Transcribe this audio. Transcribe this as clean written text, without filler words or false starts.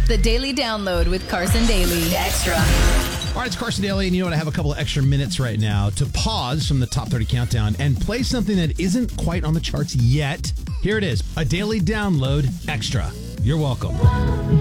The Daily Download with Carson Daly. Extra. All right, it's Carson Daly, and you know what? I have a couple of extra minutes right now to pause from the Top 30 Countdown and play something that isn't quite on the charts yet. Here it is, a Daily Download Extra. You're welcome.